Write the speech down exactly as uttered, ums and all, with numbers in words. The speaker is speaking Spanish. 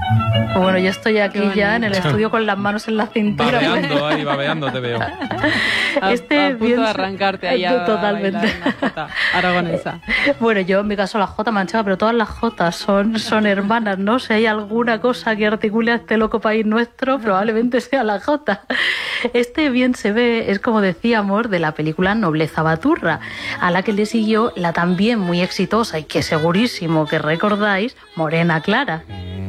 Pues bueno, yo estoy aquí ya en el estudio con las manos en la cintura. Babeando ahí, babeando te veo. Este a, a punto bien... de arrancarte ahí a, Totalmente. a bailar una jota aragonesa. Bueno, yo en mi caso la jota manchega, pero todas las jotas son, son hermanas, ¿no? Si hay alguna cosa que articule a este loco país nuestro, probablemente sea la jota. Este bien se ve, es como decíamos, de la película Nobleza Baturra, a la que le siguió la también muy exitosa y que segurísimo que recordáis, Morena Clara.